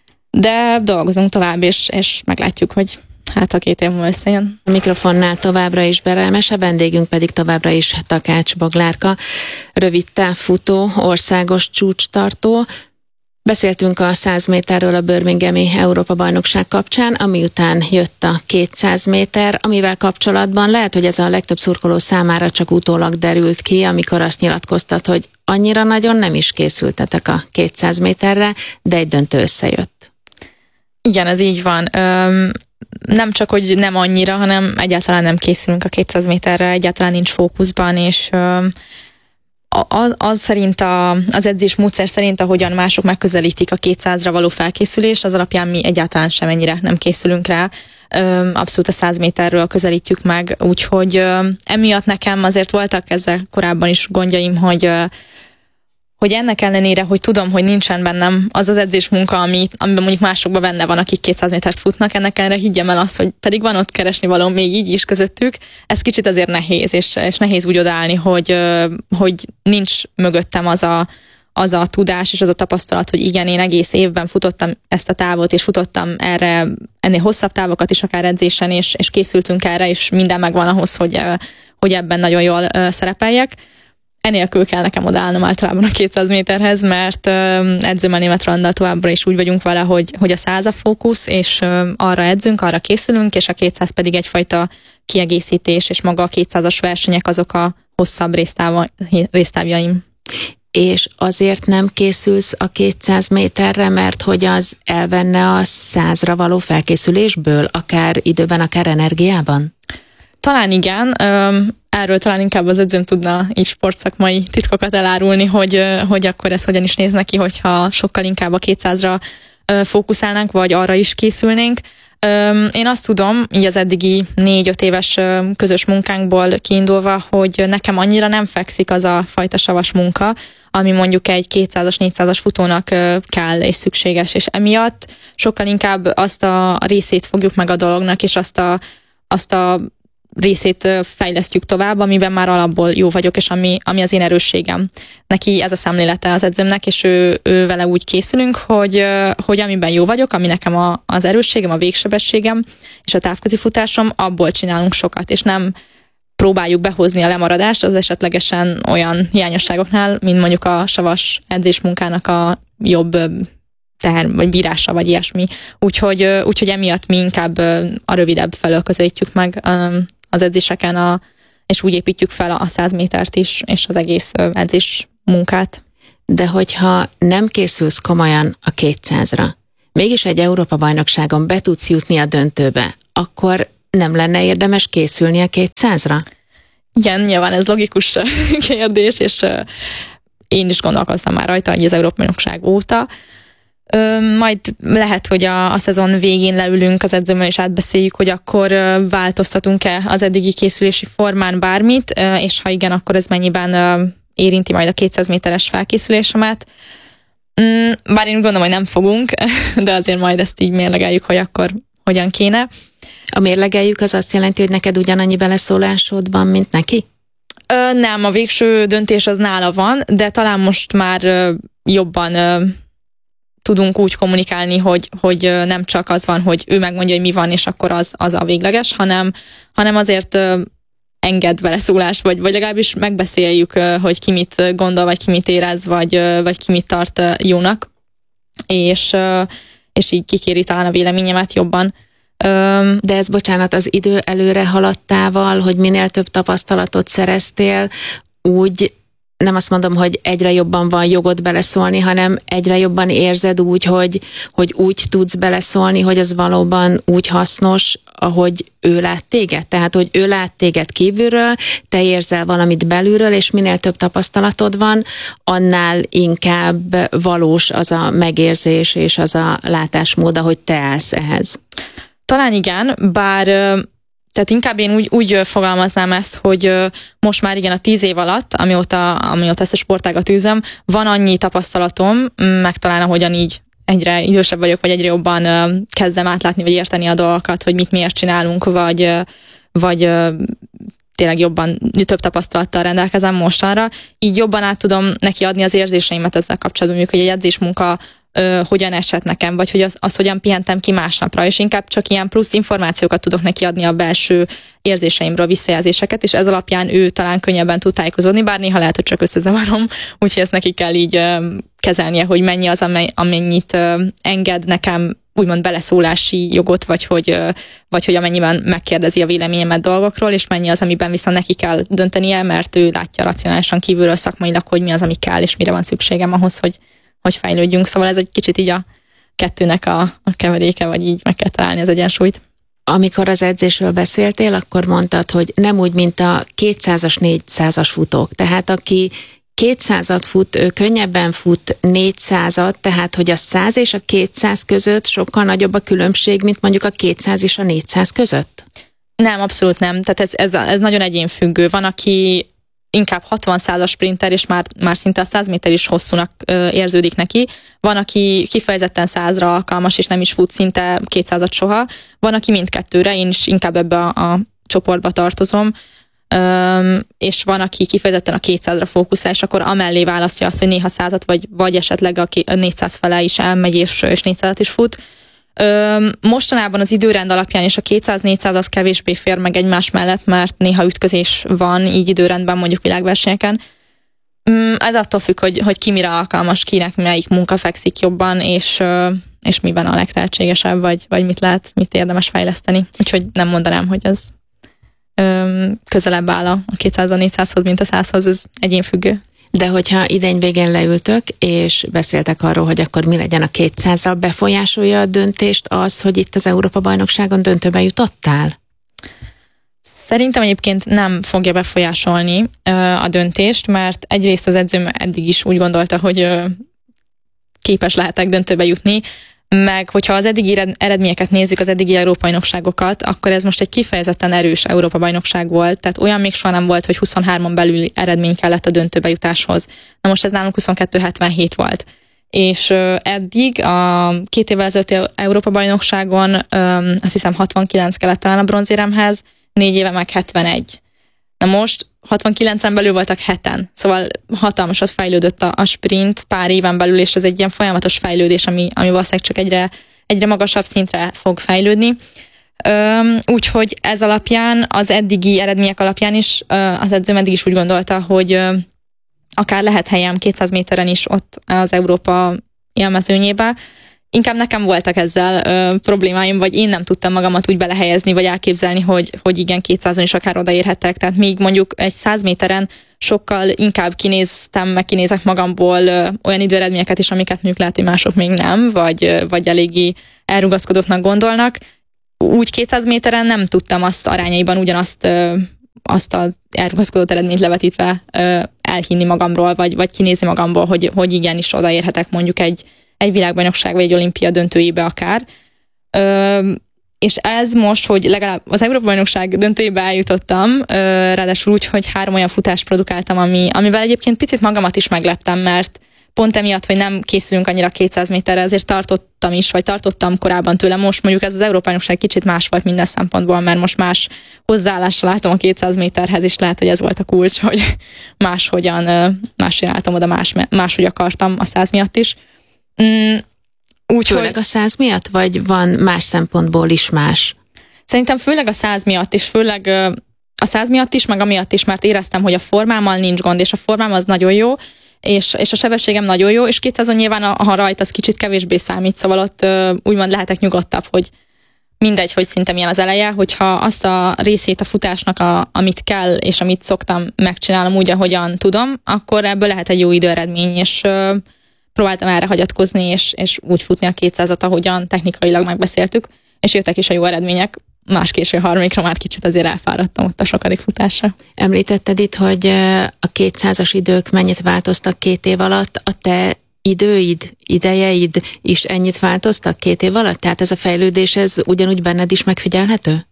de dolgozunk tovább, és, és meglátjuk, hogy hát a két év múlva összejön. A mikrofonnál továbbra is Berelmes, a vendégünk pedig továbbra is Takács Boglárka, rövid távfutó, országos csúcstartó. Beszéltünk a száz méterről a Birminghami Európa-bajnokság kapcsán, ami után jött a kétszáz méter, amivel kapcsolatban lehet, hogy ez a legtöbb szurkoló számára csak utólag derült ki, amikor azt nyilatkoztat, hogy annyira nagyon nem is készültetek a kétszáz méterre, de egy döntő összejött. Igen, ez így van. Öm, nem csak, hogy nem annyira, hanem egyáltalán nem készülünk a kétszáz méterre, egyáltalán nincs fókuszban, és öm, az, az szerint a, az edzés módszer szerint, ahogyan mások megközelítik a kétszázra való felkészülést, az alapján mi egyáltalán sem ennyire nem készülünk rá. Abszolút a száz méterről közelítjük meg, úgyhogy emiatt nekem azért voltak ezzel korábban is gondjaim, hogy hogy ennek ellenére, hogy tudom, hogy nincsen bennem az az edzésmunka, ami, amiben mondjuk másokban benne van, akik kétszáz métert futnak, ennek ellenére higgyem el azt, hogy pedig van ott keresni való még így is közöttük, ez kicsit azért nehéz, és, és nehéz úgy odaállni, hogy, hogy nincs mögöttem az a, az a tudás és az a tapasztalat, hogy igen, én egész évben futottam ezt a távot, és futottam erre, ennél hosszabb távokat is akár edzésen, és, és készültünk erre, és minden megvan ahhoz, hogy, hogy ebben nagyon jól szerepeljek. Enélkül kell nekem odaállnom általában a kétszáz méterhez, mert edzőmmel Németh Rolandal továbbra is úgy vagyunk vele, hogy, hogy a száz a fókusz, és arra edzünk, arra készülünk, és a kétszáz pedig egyfajta kiegészítés, és maga a kétszázas versenyek azok a hosszabb résztáva, résztávjaim. És azért nem készülsz a kétszáz méterre, mert hogy az elvenne a százra való felkészülésből, akár időben, akár energiában? Talán igen, erről talán inkább az edzőm tudna így sportszakmai titkokat elárulni, hogy, hogy akkor ez hogyan is néz neki, hogyha sokkal inkább a kétszázra fókuszálnánk, vagy arra is készülnénk. Én azt tudom, így az eddigi négy-öt éves közös munkánkból kiindulva, hogy nekem annyira nem fekszik az a fajta savas munka, ami mondjuk egy kétszázas, négyszázas futónak kell és szükséges, és emiatt sokkal inkább azt a részét fogjuk meg a dolognak, és azt a, azt a részét fejlesztjük tovább, amiben már alapból jó vagyok, és ami, ami az én erősségem. Neki ez a szemlélete az edzőmnek, és ő, ő vele úgy készülünk, hogy, hogy amiben jó vagyok, ami nekem a, az erősségem, a végsebességem, és a távközi futásom, abból csinálunk sokat, és nem próbáljuk behozni a lemaradást az esetlegesen olyan hiányosságoknál, mint mondjuk a savas edzésmunkának a jobb teher, vagy bírása, vagy ilyesmi. Úgyhogy, úgyhogy emiatt mi inkább a rövidebb felől közelítjük meg az edzéseken, a, és úgy építjük fel a száz métert is, és az egész edzés munkát. De hogyha nem készülsz komolyan a kétszázra, mégis egy Európa-bajnokságon be tudsz jutni a döntőbe, akkor nem lenne érdemes készülni a kétszázra? Igen, nyilván ez logikus kérdés, és én is gondolkoztam már rajta, hogy az Európa-bajnokság óta. Ö, majd lehet, hogy a, a szezon végén leülünk az edzőmmel, és átbeszéljük, hogy akkor ö, változtatunk-e az eddigi készülési formán bármit, ö, és ha igen, akkor ez mennyiben ö, érinti majd a kétszáz méteres felkészülésemet. Mm, bár én gondolom, hogy nem fogunk, de azért majd ezt így mérlegeljük, hogy akkor hogyan kéne. A mérlegeljük az azt jelenti, hogy neked ugyanannyi beleszólásod van, mint neki? Ö, nem, a végső döntés az nála van, de talán most már ö, jobban ö, tudunk úgy kommunikálni, hogy, hogy nem csak az van, hogy ő megmondja, hogy mi van, és akkor az, az a végleges, hanem, hanem azért ö, enged beleszólást, vagy, vagy legalábbis megbeszéljük, ö, hogy ki mit gondol, vagy ki mit érez, vagy, ö, vagy ki mit tart ö, jónak, és, ö, és így kikéri talán a véleményemet jobban. Ö, De ez, bocsánat, az idő előre haladtával, hogy minél több tapasztalatot szereztél, úgy nem azt mondom, hogy egyre jobban van jogod beleszólni, hanem egyre jobban érzed úgy, hogy, hogy úgy tudsz beleszólni, hogy az valóban úgy hasznos, ahogy ő lát téged. Tehát, hogy ő lát téged kívülről, te érzel valamit belülről, és minél több tapasztalatod van, annál inkább valós az a megérzés és az a látásmód, ahogy te állsz ehhez. Talán igen, bár... Tehát inkább én úgy, úgy fogalmaznám ezt, hogy most már igen a tíz év alatt, amióta, amióta ezt a sportágat űzöm, van annyi tapasztalatom, meg talán ahogyan így egyre idősebb vagyok, vagy egyre jobban kezdem átlátni, vagy érteni a dolgokat, hogy mit miért csinálunk, vagy, vagy tényleg jobban, több tapasztalattal rendelkezem mostanra. Így jobban át tudom neki adni az érzéseimet ezzel kapcsolatban, mondjuk, hogy egy edzésmunka Ö, hogyan esett nekem, vagy hogy az, az hogyan pihentem ki másnapra, és inkább csak ilyen plusz információkat tudok neki adni a belső érzéseimről, visszajelzéseket, és ez alapján ő talán könnyebben tud tájékozódni, bár néha lehet, hogy csak összezavarom, úgyhogy ezt neki kell így ö, kezelnie, hogy mennyi az, amennyit ö, enged nekem úgymond beleszólási jogot, vagy hogy, ö, vagy hogy amennyiben megkérdezi a véleményemet dolgokról, és mennyi az, amiben viszont neki kell döntenie, mert ő látja racionálisan kívülről szakmailag, hogy mi az, ami kell, és mire van szükségem ahhoz, hogy hogy fejlődjünk, szóval ez egy kicsit így a kettőnek a, a keveréke, vagy így meg kell találni az egyensúlyt. Amikor az edzésről beszéltél, akkor mondtad, hogy nem úgy, mint a kétszázas, négyszázas futók. Tehát aki kétszázat fut, ő könnyebben fut négyszázat, tehát hogy a száz és a kétszáz között sokkal nagyobb a különbség, mint mondjuk a kétszáz és a négyszáz között? Nem, abszolút nem. Tehát ez, ez, ez nagyon egyénfüggő. Van, aki inkább hatvan százas sprinter, és már, már szinte a száz méter is hosszúnak ö, érződik neki. Van, aki kifejezetten százra alkalmas, és nem is fut szinte kétszázat soha. Van, aki mindkettőre, én is inkább ebbe a, a csoportba tartozom. Öm, és van, aki kifejezetten a kétszázra fókuszál, és akkor amellé választja azt, hogy néha százat, vagy, vagy esetleg a, a négyszáz fele is elmegy, és, és négyszázat is fut. Öm, mostanában az időrend alapján és a kétszáz-négyszáz az kevésbé fér meg egymás mellett, mert néha ütközés van így időrendben, mondjuk világversenyeken. Öm, ez attól függ, hogy, hogy ki mire alkalmas, kinek melyik munka fekszik jobban, és, és miben a legtehetségesebb, vagy, vagy mit lehet, mit érdemes fejleszteni. Úgyhogy nem mondanám, hogy ez öm, közelebb áll a kétszáz-négyszázhoz, mint a százhoz, ez egyénfüggő. De hogyha idény végén leültök, és beszéltek arról, hogy akkor mi legyen a kétszázzal, befolyásolja a döntést az, hogy itt az Európa-bajnokságon döntőbe jutottál? Szerintem egyébként nem fogja befolyásolni ö, a döntést, mert egyrészt az edzőm eddig is úgy gondolta, hogy ö, képes lehetek döntőbe jutni, meg hogyha az eddigi eredményeket nézzük, az eddigi Európa-bajnokságokat, akkor ez most egy kifejezetten erős Európa-bajnokság volt, tehát olyan még soha nem volt, hogy huszonhármon belüli eredmény kellett a döntőbe jutáshoz. Na most ez nálunk huszonkettő hetvenhét volt. És uh, eddig a két évvel ezelőtti Európa-bajnokságon um, azt hiszem hatvankilenc kellett talán a bronzéremhez, négy éve meg hetvenegy. Na most hatvankilencen belül voltak heten, szóval hatalmasat fejlődött a, a sprint pár éven belül, és ez egy ilyen folyamatos fejlődés, ami, ami valószínűleg csak egyre, egyre magasabb szintre fog fejlődni. Üm, úgyhogy ez alapján, az eddigi eredmények alapján is az edzőm eddig is úgy gondolta, hogy ö, akár lehet helyem kétszáz méteren is ott az Európa élmezőnyébe. Inkább nekem voltak ezzel ö, problémáim, vagy én nem tudtam magamat úgy belehelyezni, vagy elképzelni, hogy, hogy igen, kétszázon is akár odaérhetek. Tehát még mondjuk egy száz méteren sokkal inkább kinéztem, meg kinézek magamból ö, olyan időeredményeket is, amiket mondjuk lehet, hogy mások még nem, vagy, ö, vagy eléggé elrugaszkodóknak gondolnak. Úgy kétszáz méteren nem tudtam azt arányaiban ugyanazt ö, azt az elrugaszkodott eredményt levetítve ö, elhinni magamról, vagy, vagy kinézni magamból, hogy, hogy igenis odaérhetek mondjuk egy egy világbajnokság vagy egy olimpia döntőjébe akár. Ö, és ez most, hogy legalább az Európa-bajnokság döntőjébe eljutottam, ö, ráadásul úgy, hogy három olyan futást produkáltam, ami, amivel egyébként picit magamat is megleptem, mert pont emiatt, hogy nem készülünk annyira kétszáz méterre, ezért tartottam is, vagy tartottam korábban tőle. Most mondjuk ez az Európa-bajnokság kicsit más volt minden szempontból, mert most más hozzáállással látom a kétszáz méterhez, és lehet, hogy ez volt a kulcs, hogy máshogyan, máshogy álltam oda, más, máshogy akartam a száz miatt is. Mm, úgy, főleg hogy... a száz miatt, vagy van más szempontból is más? Szerintem főleg a száz miatt, és főleg a száz miatt is, meg amiatt is, mert éreztem, hogy a formámmal nincs gond, és a formám az nagyon jó, és, és a sebességem nagyon jó, és kétszázon nyilván a, a rajt az kicsit kevésbé számít, szóval ott úgymond lehetek nyugodtabb, hogy mindegy, hogy szinte milyen az eleje, hogyha azt a részét a futásnak, a, amit kell, és amit szoktam, megcsinálom úgy, ahogyan tudom, akkor ebből lehet egy jó időeredmény, és próbáltam erre hagyatkozni, és, és úgy futni a kétszázat, ahogyan technikailag megbeszéltük, és jöttek is a jó eredmények. Más késő harmadikra már kicsit azért elfáradtam ott a sokadik futásra. Említetted itt, hogy a kétszázas idők mennyit változtak két év alatt. A te időid, idejeid is ennyit változtak két év alatt? Tehát ez a fejlődés, ez ugyanúgy benned is megfigyelhető?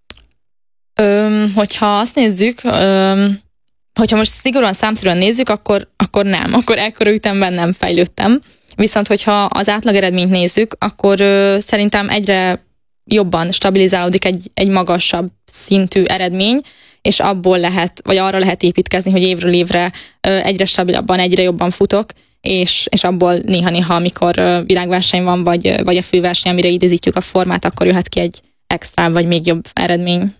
Öm, hogyha azt nézzük... Öm, Hogyha most szigorúan számszerűen nézzük, akkor, akkor nem, akkor ekkora ütemben nem fejlődtem. Viszont, hogyha az átlag eredményt nézzük, akkor ö, szerintem egyre jobban stabilizálódik egy, egy magasabb szintű eredmény, és abból lehet, vagy arra lehet építkezni, hogy évről évre ö, egyre stabilabban, egyre jobban futok, és, és abból néha-néha, amikor ö, világverseny van, vagy, vagy a főverseny, amire időzítjük a formát, akkor jöhet ki egy extra, vagy még jobb eredmény.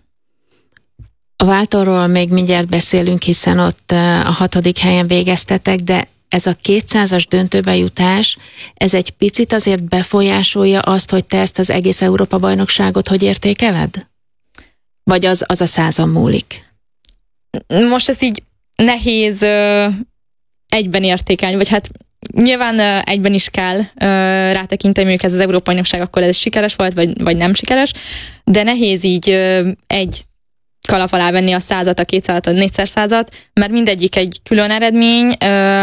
A váltóról még mindjárt beszélünk, hiszen ott a hatodik helyen végeztetek, de ez a kétszázas döntőbe jutás, ez egy picit azért befolyásolja azt, hogy te ezt az egész Európa-bajnokságot hogy értékeled? Vagy az, az a százon múlik? Most ez így nehéz ö, egyben értékelni, vagy hát nyilván egyben is kell rátekinteni, mondjuk ez az Európa-bajnokság, akkor ez sikeres volt, vagy, vagy nem sikeres, de nehéz így egy kalap alá venni a százat, a kétszázat, a négyszerszázat, mert mindegyik egy külön eredmény,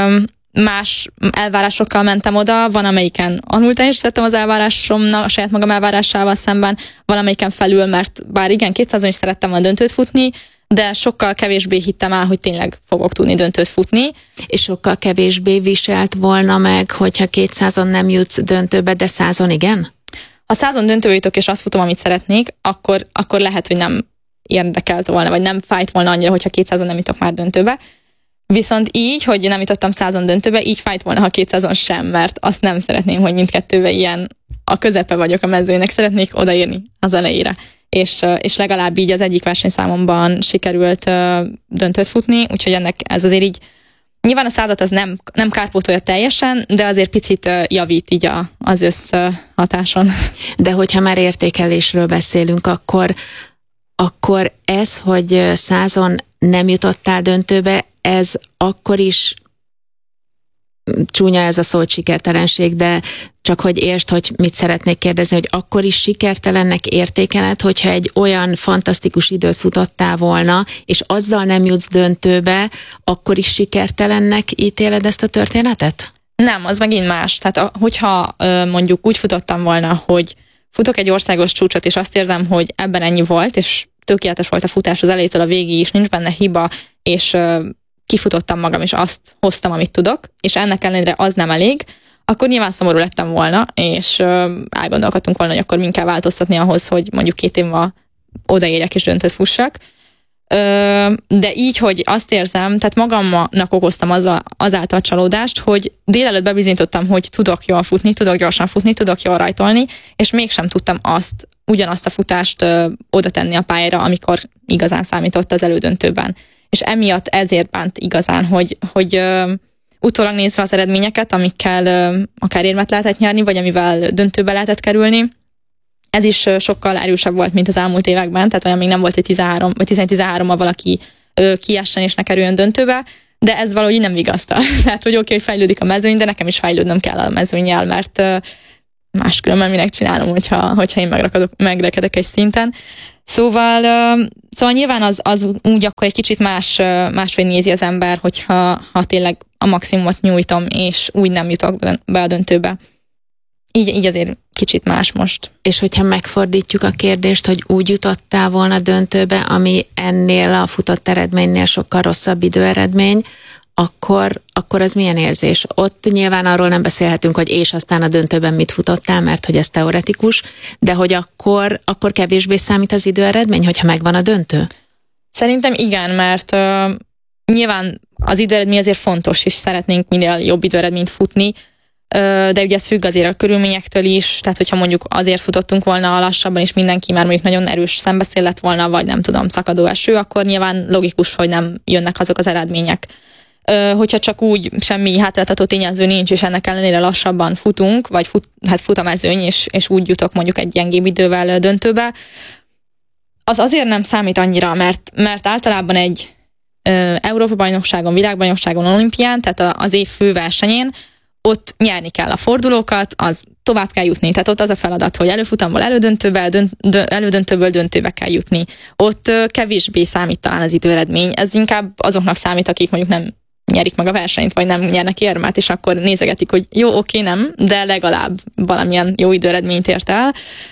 más elvárásokkal mentem oda, van amelyiken alul teljesítettem az elvárásomnak, a saját magam elvárásával szemben, van amelyiken felül, mert bár igen, kétszázon is szerettem volna döntőt futni, de sokkal kevésbé hittem el, hogy tényleg fogok tudni döntőt futni. És sokkal kevésbé viselt volna meg, hogyha kétszázon nem jutsz döntőbe, de százon igen? Ha százon döntőbe jutok, és azt futom, amit szeretnék, akkor, akkor lehet, hogy nem érdekelt volna, vagy nem fájt volna annyira, hogyha kétszázon nem jutok már döntőbe. Viszont így, hogy nem jutottam százon döntőbe, így fájt volna, ha kétszázon sem, mert azt nem szeretném, hogy mindkettőben ilyen a közepe vagyok a mezőnek, szeretnék odaérni az elejére. És, és legalább így az egyik versenyszámomban sikerült döntőt futni, úgyhogy ennek ez azért így, nyilván a százat az nem, nem kárpótolja teljesen, de azért picit javít így a, az összhatáson. De hogyha már értékelésről beszélünk, akkor, akkor ez, hogy százon nem jutottál döntőbe, ez akkor is csúnya ez a szó, sikertelenség, de csak hogy értsd, hogy mit szeretnék kérdezni, hogy akkor is sikertelennek értékeled, hogyha egy olyan fantasztikus időt futottál volna, és azzal nem jutsz döntőbe, akkor is sikertelennek ítéled ezt a történetet? Nem, az megint más. Tehát hogyha mondjuk úgy futottam volna, hogy futok egy országos csúcsot, és azt érzem, hogy ebben ennyi volt, és tökéletes volt a futás az elejétől a végig, és nincs benne hiba, és kifutottam magam, és azt hoztam, amit tudok, és ennek ellenére az nem elég, akkor nyilván szomorú lettem volna, és elgondolkodtunk volna, hogy akkor min kell változtatni ahhoz, hogy mondjuk két évvel odaérjek és döntőt fussak. De így, hogy azt érzem, tehát magamnak okoztam azzal, azáltal csalódást, hogy délelőtt bebizonyítottam, hogy tudok jól futni, tudok gyorsan futni, tudok jól rajtolni, és mégsem tudtam azt, ugyanazt a futást oda tenni a pályára, amikor igazán számított az elődöntőben. És emiatt ezért bánt igazán, hogy, hogy uh, utólag nézve az eredményeket, amikkel uh, akár érmet lehetett nyerni, vagy amivel döntőbe lehetett kerülni, ez is uh, sokkal erősebb volt, mint az elmúlt években, tehát olyan még nem volt, hogy tizenhárom vagy tizenhárom-tizenhárommal valaki uh, kiessen és ne kerüljön döntőbe, de ez valahogy nem vigasztal. Tehát, hogy oké, okay, hogy fejlődik a mezőny, de nekem is fejlődnöm kell a mezőnnyel, mert uh, máskülönben minek csinálom, hogyha, hogyha én megrekedek egy szinten. Szóval, szóval nyilván az, az úgy akkor egy kicsit más, máshogy nézi az ember, hogyha ha tényleg a maximumot nyújtom, és úgy nem jutok be a döntőbe. Így, így azért kicsit más most. És hogyha megfordítjuk a kérdést, hogy úgy jutottál volna döntőbe, ami ennél a futott eredménynél sokkal rosszabb időeredmény, akkor, akkor ez milyen érzés? Ott nyilván arról nem beszélhetünk, hogy és aztán a döntőben mit futottál, mert hogy ez teoretikus, de hogy akkor, akkor kevésbé számít az időeredmény, hogyha megvan a döntő? Szerintem igen, mert uh, nyilván az időeredmény azért fontos, és szeretnénk minél jobb időeredményt futni, uh, de ugye ez függ azért a körülményektől is, tehát hogyha mondjuk azért futottunk volna lassabban, és mindenki már mondjuk nagyon erős szembeszél lett volna, vagy nem tudom, szakadó eső, akkor nyilván logikus, hogy nem jönnek azok az eredmények. Hogyha csak úgy semmi hátráltató tényező nincs, és ennek ellenére lassabban futunk, vagy fut, hát fut a mezőny, és, és úgy jutok mondjuk egy gyengébb idővel döntőbe, az azért nem számít annyira, mert, mert általában egy Európa-bajnokságon, világbajnokságon, olimpián, tehát az év fő versenyén, ott nyerni kell a fordulókat, az tovább kell jutni. Tehát ott az a feladat, hogy előfutamból elődöntőbe, dönt, dö, elődöntőből döntőbe kell jutni. Ott kevésbé számít talán az időeredmény. Ez inkább azoknak számít, akik mondjuk nem nyerik meg a versenyt, vagy nem nyernek érmet, és akkor nézegetik, hogy jó, oké, nem, de legalább valamilyen jó időeredményt ért el.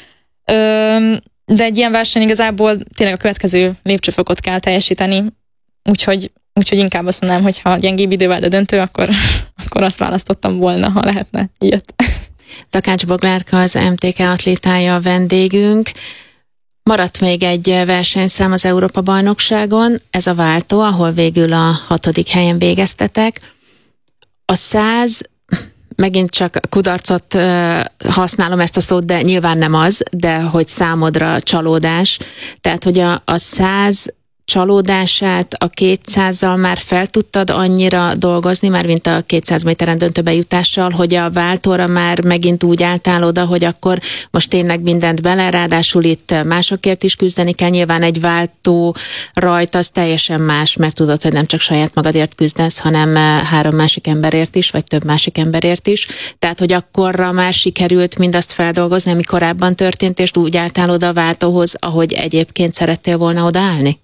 De egy ilyen verseny igazából tényleg a következő lépcsőfokot kell teljesíteni, úgyhogy, úgyhogy inkább azt mondanám, hogy ha gyengébb idővel de döntő, akkor, akkor azt választottam volna, ha lehetne ilyet. Takács Boglárka, az em té ká atlétája a vendégünk. Maradt még egy versenyszám az Európa-bajnokságon, ez a váltó, ahol végül a hatodik helyen végeztetek. A száz, megint csak kudarcot uh, használom ezt a szót, de nyilván nem az, de hogy számodra csalódás. Tehát, hogy a, a száz csalódását a kétszázzal már fel tudtad annyira dolgozni, már mint a kétszáz méteren döntőbe jutással, hogy a váltóra már megint úgy álltál oda, hogy akkor most tényleg mindent bele, ráadásul itt másokért is küzdeni kell, nyilván egy váltó rajt az teljesen más, mert tudod, hogy nem csak saját magadért küzdesz, hanem három másik emberért is, vagy több másik emberért is. Tehát, hogy akkorra már sikerült mindazt feldolgozni, ami korábban történt, és úgy álltál oda a váltóhoz, ahogy egyébként szerettél volna odaállni?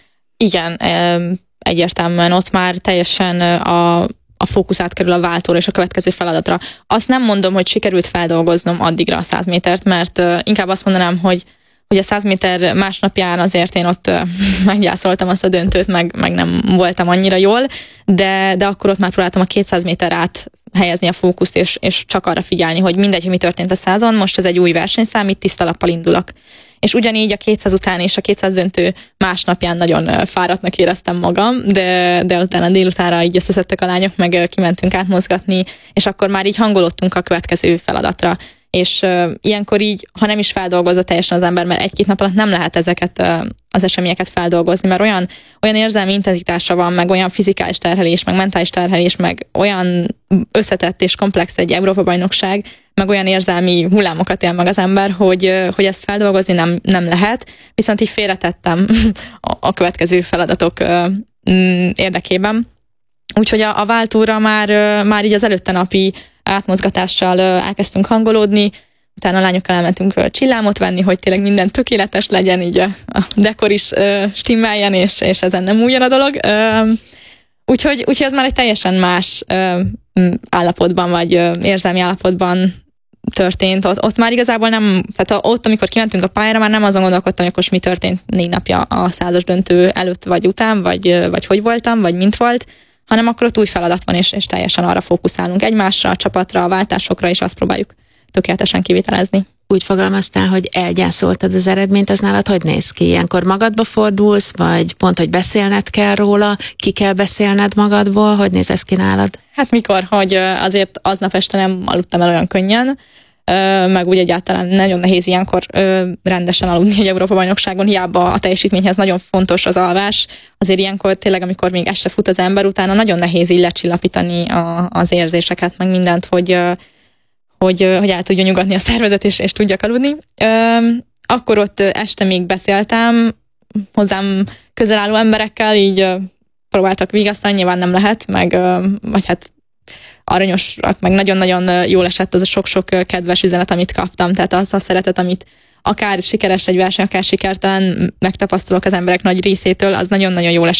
Igen, egyértelműen ott már teljesen a, a fókusz átkerül a váltóra és a következő feladatra. Azt nem mondom, hogy sikerült feldolgoznom addigra a száz métert, mert inkább azt mondanám, hogy, hogy a száz méter másnapján azért én ott meggyászoltam azt a döntőt, meg, meg nem voltam annyira jól, de, de akkor ott már próbáltam a kétszáz méter át helyezni a fókuszt, és, és csak arra figyelni, hogy mindegy, hogy mi történt a százon, most ez egy új versenyszám, itt tiszta lappal indulok. És ugyanígy a kétszáz után és a kétszáz döntő másnapján nagyon fáradtnak éreztem magam, de, de utána délutánra így összeszedtek a lányok, meg kimentünk átmozgatni, és akkor már így hangolódtunk a következő feladatra. És uh, ilyenkor így, ha nem is feldolgozza teljesen az ember, mert egy-két nap alatt nem lehet ezeket uh, az eseményeket feldolgozni, mert olyan, olyan érzelmi intenzitása van, meg olyan fizikális terhelés, meg mentális terhelés, meg olyan összetett és komplex egy Európa-bajnokság, meg olyan érzelmi hullámokat él meg az ember, hogy, uh, hogy ezt feldolgozni nem, nem lehet, viszont így félretettem a, a következő feladatok uh, mm, érdekében. Úgyhogy a, a váltóra már, uh, már így az előtte napi átmozgatással elkezdtünk hangolódni, utána a lányokkal elmentünk csillámot venni, hogy tényleg minden tökéletes legyen, így a, a dekor is uh, stimmeljen, és, és ezen nem újjon a dolog. Uh, úgyhogy, úgyhogy ez már egy teljesen más uh, állapotban, vagy uh, érzelmi állapotban történt. Ott, ott már igazából nem, tehát ott, amikor kimentünk a pályára, már nem azon gondolkodtam, hogy most mi történt négy napja a százas döntő előtt, vagy után, vagy, vagy hogy voltam, vagy mint volt, hanem akkor ott új feladat van, és, és teljesen arra fókuszálunk egymásra, a csapatra, a váltásokra, és azt próbáljuk tökéletesen kivitelezni. Úgy fogalmaztál, hogy elgyászoltad az eredményt, az nálad hogy néz ki? Ilyenkor magadba fordulsz, vagy pont, hogy beszélned kell róla, ki kell beszélned magadból, hogy néz ez ki nálad? Hát mikor, hogy azért aznap este nem aludtam el olyan könnyen, meg úgy egyáltalán nagyon nehéz ilyenkor rendesen aludni egy Európa-bajnokságon, hiába a teljesítményhez nagyon fontos az alvás. Azért ilyenkor tényleg, amikor még este fut az ember, utána nagyon nehéz így lecsillapítani a, az érzéseket, meg mindent, hogy, hogy, hogy el tudja nyugodni a szervezet, és, és tudjak aludni. Akkor ott este még beszéltem hozzám közel álló emberekkel, így próbáltak vigasztani, nyilván nem lehet, meg vagy hát aranyosak, meg nagyon-nagyon jól esett az a sok-sok kedves üzenet, amit kaptam, tehát az a szeretet, amit akár sikeres egy verseny, akár sikertelen megtapasztalok az emberek nagy részétől, az nagyon-nagyon jól esett.